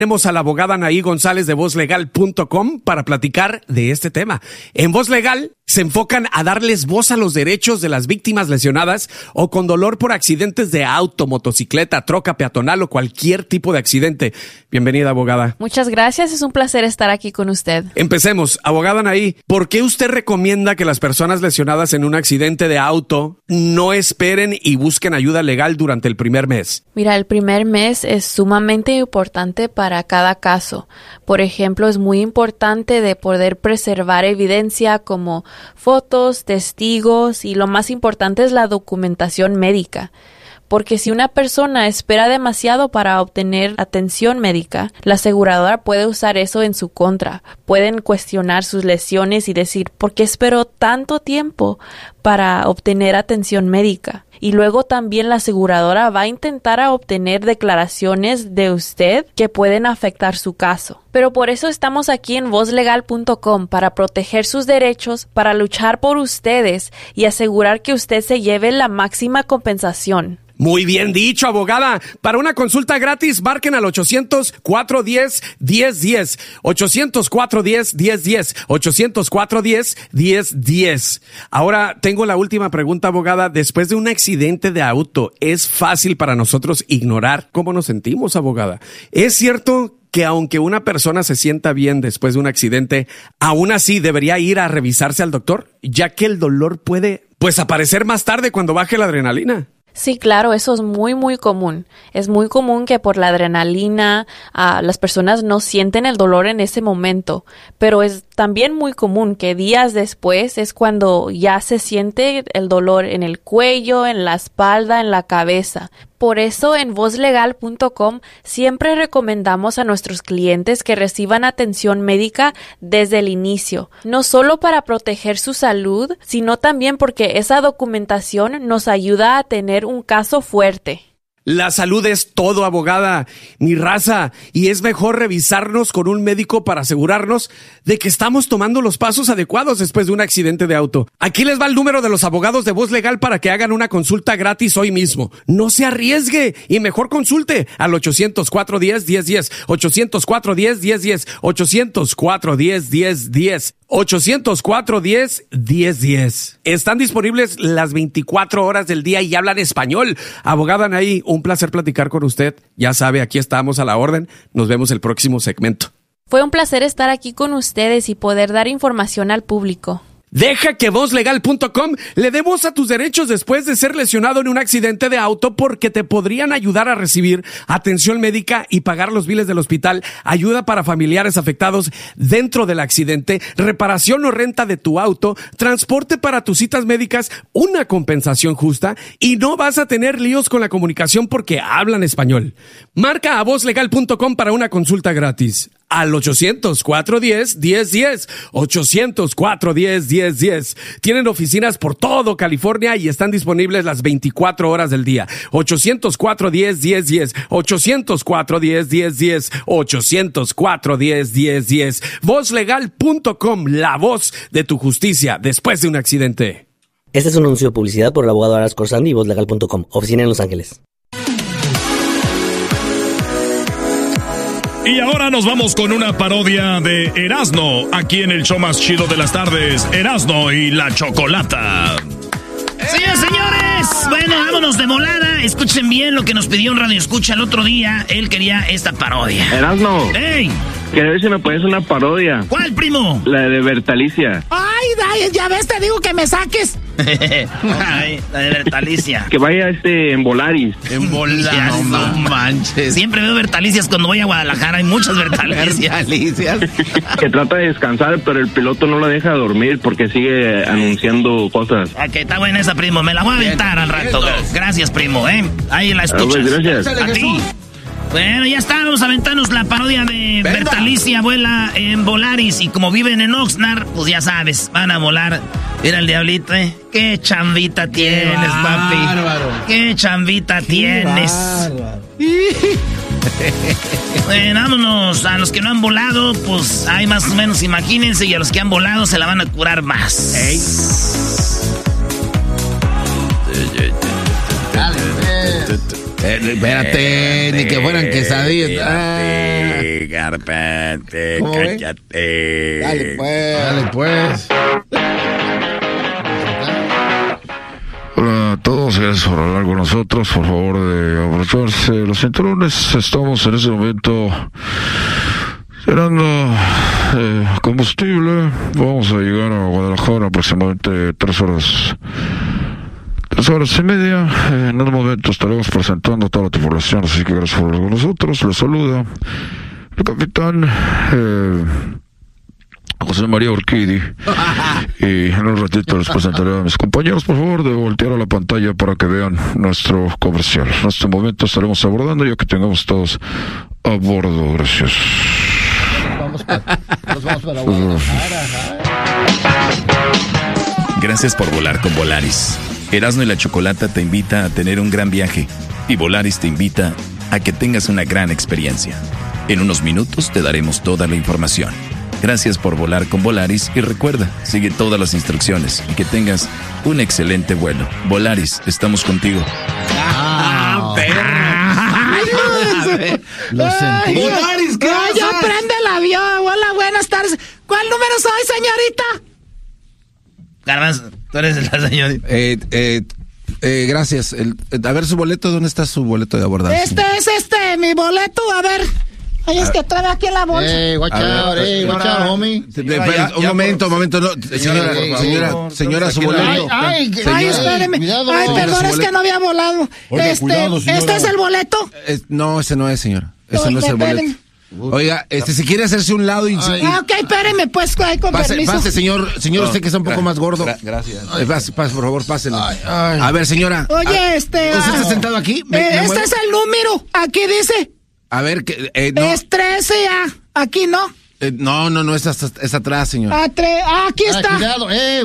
Tenemos a la abogada Anaí González de VozLegal.com para platicar de este tema. En Voz Legal se enfocan a darles voz a los derechos de las víctimas lesionadas o con dolor por accidentes de auto, motocicleta, troca peatonal o cualquier tipo de accidente. Bienvenida, abogada. Muchas gracias, es un placer estar aquí con usted. Empecemos. Abogada Anaí, ¿por qué usted recomienda que las personas lesionadas en un accidente de auto no esperen y busquen ayuda legal durante el primer mes? Mira, el primer mes es sumamente importante para cada caso. Por ejemplo, es muy importante de poder preservar evidencia como fotos, testigos y lo más importante es la documentación médica. Porque si una persona espera demasiado para obtener atención médica, la aseguradora puede usar eso en su contra. Pueden cuestionar sus lesiones y decir, ¿por qué esperó tanto tiempo para obtener atención médica? Y luego también la aseguradora va a intentar obtener declaraciones de usted que pueden afectar su caso. Pero por eso estamos aquí en VozLegal.com, para proteger sus derechos, para luchar por ustedes y asegurar que usted se lleve la máxima compensación. Muy bien dicho, abogada. Para una consulta gratis, marquen al 800-410-1010. 800-410-1010. 800-410-1010. Ahora tengo la última pregunta, abogada. Después de un accidente de auto, ¿es fácil para nosotros ignorar cómo nos sentimos, abogada? ¿Es cierto que aunque una persona se sienta bien después de un accidente, aún así debería ir a revisarse al doctor, ya que el dolor puede, aparecer más tarde cuando baje la adrenalina? Sí, claro, eso es muy, muy común. Es muy común que por la adrenalina las personas no sienten el dolor en ese momento, pero es también muy común que días después es cuando ya se siente el dolor en el cuello, en la espalda, en la cabeza. Por eso en VozLegal.com siempre recomendamos a nuestros clientes que reciban atención médica desde el inicio, no solo para proteger su salud, sino también porque esa documentación nos ayuda a tener un caso fuerte. La salud es todo, abogada, mi raza, y es mejor revisarnos con un médico para asegurarnos de que estamos tomando los pasos adecuados después de un accidente de auto. Aquí les va el número de los abogados de Voz Legal para que hagan una consulta gratis hoy mismo. No se arriesgue y mejor consulte al 800-410-1010, 800-410-1010, 800-410-1010. 800-410-1010. Están disponibles las 24 horas del día y hablan español. Abogada Anaí, un placer platicar con usted. Ya sabe, aquí estamos a la orden. Nos vemos el próximo segmento. Fue un placer estar aquí con ustedes y poder dar información al público. Deja que VozLegal.com le dé voz a tus derechos después de ser lesionado en un accidente de auto, porque te podrían ayudar a recibir atención médica y pagar los biles del hospital, ayuda para familiares afectados dentro del accidente, reparación o renta de tu auto, transporte para tus citas médicas, una compensación justa, y no vas a tener líos con la comunicación porque hablan español. Marca a VozLegal.com para una consulta gratis. Al 800-410-1010, 800-410-1010. Tienen oficinas por todo California y están disponibles las 24 horas del día. 800-410-1010, 800-410-1010, 800-410-1010. VozLegal.com, la voz de tu justicia después de un accidente. Este es un anuncio de publicidad por el abogado Aras Corsandi y VozLegal.com, oficina en Los Ángeles. Y ahora nos vamos con una parodia de Erasmo, aquí en el show más chido de las tardes, Erasmo y la Chocolata. Señores, señores, bueno, vámonos de volada. Escuchen bien lo que nos pidió un radio escucha el otro día. Él quería esta parodia. Erasmo. ¡Ey! Quiero ver si me pones una parodia. ¿Cuál, primo? La de Bertalicia. Ay, ya ves, te digo que me saques. Ay, la de Bertalicia. Que vaya en Volaris. En Volaris, no manches. Siempre veo Bertalicias cuando voy a Guadalajara. Hay muchas Bertalicias. Que trata de descansar, pero el piloto no la deja dormir porque sigue anunciando cosas. Ok, está buena esa, primo. Me la voy a aventar al rato. Gracias, primo, Ahí la escuchas. Gracias. A ti. Bueno, ya está, vamos a aventarnos la parodia de Bertalicia, vuela en Volaris, y como viven en Oxnard, pues ya sabes, van a volar. Mira el diablito, Qué chambita tienes, papi. Qué chambita tienes. Bueno, vámonos. A los que no han volado, pues hay más o menos, imagínense, y a los que han volado se la van a curar más. Espérate, ni que fueran quesadillas. Cárpate, cállate. Dale pues. Hola a todos, gracias por hablar con nosotros. Por favor, de abrocharse los cinturones. Estamos en ese momento llenando combustible. Vamos a llegar a Guadalajara aproximadamente 3 horas y media. En un momento estaremos presentando a toda la tripulación, así que gracias por hablar con nosotros. Les saluda el capitán José María Urquidi. Y en un ratito les presentaré a mis compañeros. Por favor, de voltear a la pantalla para que vean nuestro comercial. En este momento estaremos abordando, ya que tengamos todos a bordo. Gracias. Nos vamos para Guadalajara. Gracias por volar con Volaris. Erasmo y la Chocolata te invita a tener un gran viaje y Volaris te invita a que tengas una gran experiencia. En unos minutos te daremos toda la información. Gracias por volar con Volaris y recuerda, sigue todas las instrucciones y que tengas un excelente vuelo. Volaris, estamos contigo. Lo sentí. Volaris, ¿qué haces? Ya prende el avión. Hola, buenas tardes. ¿Cuál número soy, señorita? Garbanzo, tú eres la señorita. Gracias. A ver su boleto, ¿dónde está su boleto de abordaje? Este es mi boleto, a ver. Ay, es que trae aquí en la bolsa. Watch out, homie. Un momento, no. Señora, su boleto. Ay, espéreme. Cuidado, ay, señora, perdón, es que no había volado. Oiga, cuidado, ¿este es el boleto? No, ese no es, señora. Ese no es el boleto. Espérenme. Oiga, si quiere hacerse un lado y... ok, espéreme, pues, con permiso. Pase, señor, usted que está un poco más gordo. Gracias. Pase, por favor, pásele. A ver, señora. Oye, ¿usted está sentado aquí? Este es el número, aquí dice. A ver, no. Es 13A, aquí no. No, es atrás, señor. Aquí está. Cuidado,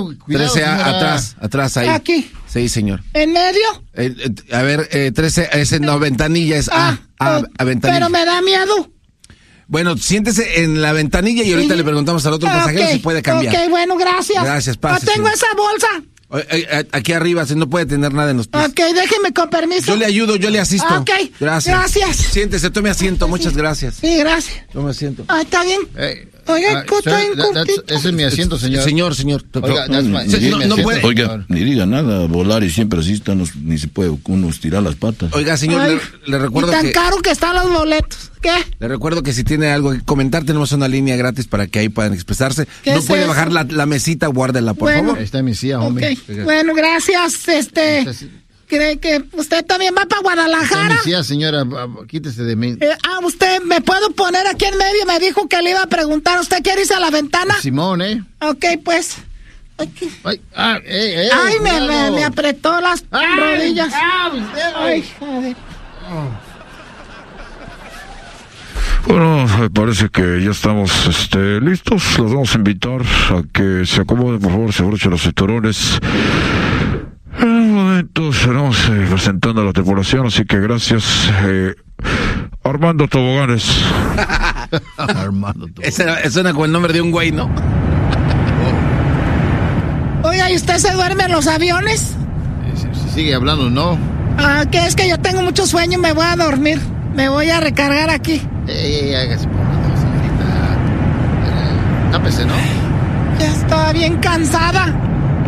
13A, atrás, ahí. Aquí. Sí, señor. ¿En medio? A ver, 13, ventanilla es A. Ventanilla. Pero me da miedo. Bueno, siéntese en la ventanilla y ahorita le preguntamos al otro pasajero si puede cambiar. Ok, bueno, gracias. Gracias, pase. Tengo esa bolsa. Aquí arriba, si no puede tener nada en los pies. Ok, déjeme con permiso. Yo le ayudo, yo le asisto. Ok, gracias. Siéntese, tome asiento, muchas gracias. Sí, gracias. Tome asiento. Está bien. Oiga, ese es mi asiento, señor. Señor. Oiga, no puede. Oiga, ni diga nada, volar y siempre así ni se puede uno estirar las patas. Oiga, señor, le recuerdo que... tan caro que están los boletos. ¿Qué? Le recuerdo que si tiene algo que comentar, tenemos una línea gratis para que ahí puedan expresarse. No puede bajar la mesita, guárdela, por favor. Ahí está mi silla, hombre. Okay. Bueno, gracias, ¿Cree que usted también va para Guadalajara? Sí, señora, quítese de mí. ¿Usted me puedo poner aquí en medio? Me dijo que le iba a preguntar. ¿Usted quiere irse a la ventana? Simón, Ok, pues. Okay. Ay, me apretó las rodillas. Ay, joder. Bueno, me parece que ya estamos listos. Los vamos a invitar a que se acomoden, por favor, se abrochen los cinturones. En un momento estaremos presentando a la tripulación, así que gracias. Armando Toboganes. Armando Toboganes. Suena como el nombre de un güey, ¿no? Oiga, ¿y usted se duerme en los aviones? Si sigue hablando, ¿no? Que es que yo tengo mucho sueño y me voy a dormir. Me voy a recargar aquí. Hágase por la señorita. Tápese, ¿no? Ya estaba bien cansada.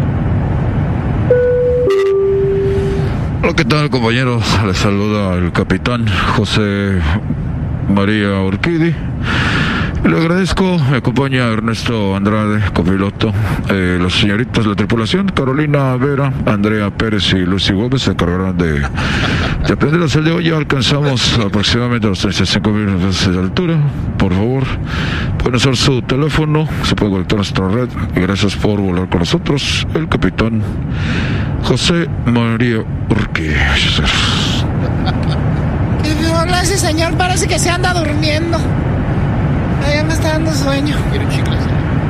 Hola, ¿qué tal, compañeros? Les saluda el capitán José María Urquidi. Le agradezco, me acompaña Ernesto Andrade, copiloto, las señoritas de la tripulación, Carolina Vera, Andrea Pérez y Lucy Gómez se encargarán de atenderlas el de hoy. Ya alcanzamos aproximadamente los 35,000 metros de altura. Por favor, pueden usar su teléfono, se puede conectar a nuestra red y gracias por volar con nosotros, el capitán José María Urquidi. Hola, ese señor parece que se anda durmiendo. Ya me está dando sueño. Quiero chicles.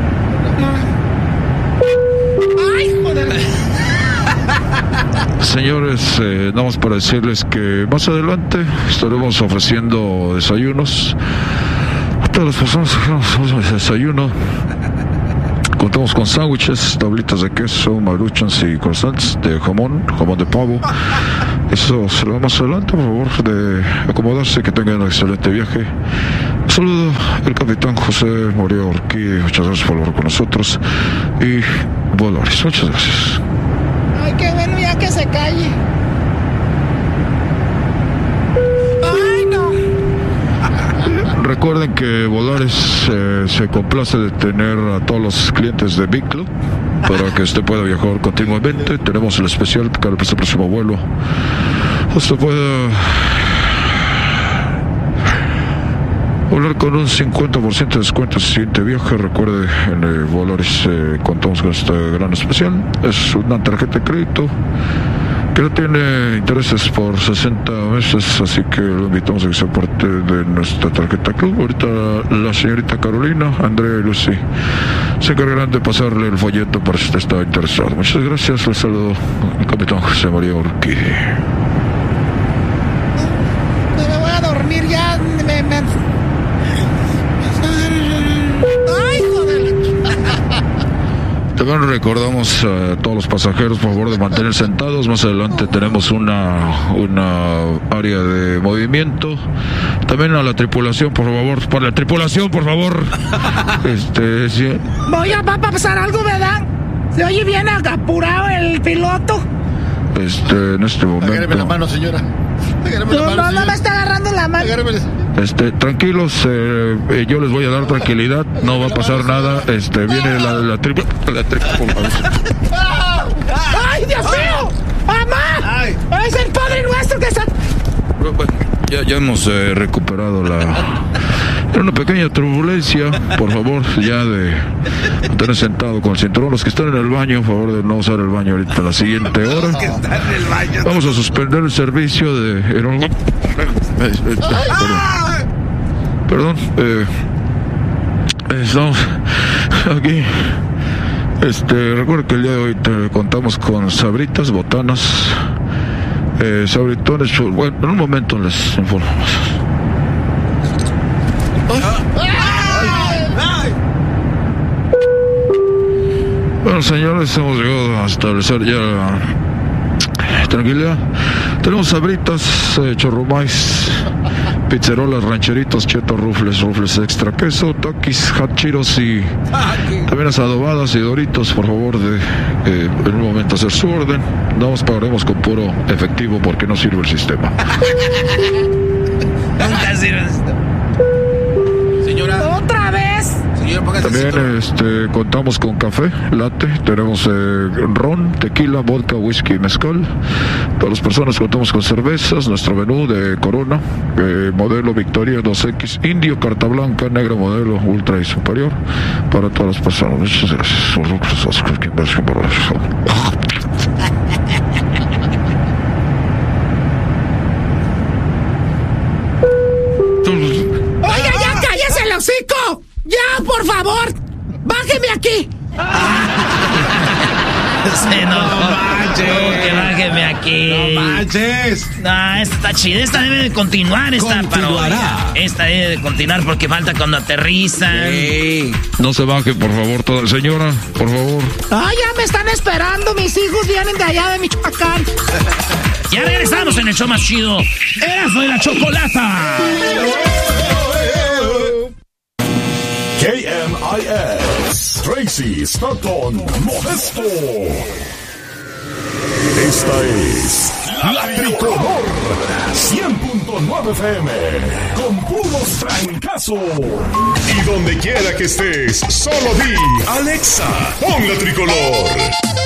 No. Ay, joder. Señores, nada más para decirles que más adelante estaremos ofreciendo desayunos a todas las personas que queramos desayuno. Contamos con sándwiches, tablitas de queso, maruchans y croissants de jamón de pavo, Eso será más adelante, por favor, de acomodarse, que tengan un excelente viaje. Un saludo, el capitán José María Orquídez, muchas gracias por hablar con nosotros. Y Volaris, muchas gracias. Ay, qué bueno, ya que se calle. Ay, no. Recuerden que Volaris se complace de tener a todos los clientes de Big Club para que usted pueda viajar continuamente. Tenemos el especial para el próximo vuelo. Usted puede volar con un 50% de descuento en el siguiente viaje. Recuerde, en Volaris contamos con este gran especial. Es una tarjeta de crédito que no tiene intereses por 60 meses, así que lo invitamos a que sea parte de nuestra tarjeta club. Ahorita la señorita Carolina, Andrea y Lucy se encargarán de pasarle el folleto para si usted está interesado. Muchas gracias, les saludo el capitán José María Urquidi. Me voy a dormir ya, Ay, joder. También recordamos a todos los pasajeros, por favor, de mantener sentados. Más adelante tenemos una área de movimiento. También a la tripulación, por favor. Para la tripulación, por favor. Sí. Va a pasar algo, ¿verdad? Se oye bien apurado el piloto. En este momento. Agárreme la mano, señora. No me está agarrando la mano. Tranquilos, yo les voy a dar tranquilidad, no va a pasar nada. Viene la triple. ¡Ay, Dios mío! ¡Mamá! ¡Es el Padre Nuestro que está! Bueno, ya hemos recuperado Era una pequeña turbulencia, por favor, ya de tener sentado con el cinturón. Los que están en el baño, por favor, de no usar el baño ahorita en la siguiente hora. Vamos a suspender el servicio de... Perdón, estamos aquí. Recuerda que el día de hoy contamos con sabritas, botanas, sabritones. Bueno, en un momento les informamos. Bueno, señores, hemos llegado a establecer ya tranquilidad. Tenemos sabritas, chorromais, pizzerolas, rancheritos, chetos, rufles extra queso, taquis, hachiros y también las adobadas y doritos. Por favor, en un momento hacer su orden. No os pagaremos con puro efectivo porque no sirve el sistema. Nunca sirve el sistema. Señora. ¿Otra vez? También contamos con café, latte, tenemos ron, tequila, vodka, whisky y mezcal. Todas las personas contamos con cervezas, nuestro menú de Corona, modelo Victoria 2X, Indio, carta blanca, negro modelo, ultra y superior, para todas las personas. Muchas gracias. Oiga, ya cállese el hocico. ¡Ya, por favor! ¡Bájeme aquí! No manches. Que bájeme aquí. No manches. No, esta está chida. Esta debe de continuar, esta parodia. Esta debe de continuar porque falta cuando aterrizan. Sí. No se baje, por favor, señora, por favor. ¡Ay, ya me están esperando! Mis hijos vienen de allá de Michoacán. Ya regresamos en el show más chido. Erasmo y la Chocolata. KMIX, Tracy, Stockton, Modesto. Esta es La Tricolor, 100.9 FM, con puros fracasos. Y donde quiera que estés, solo di, Alexa, pon La Tricolor.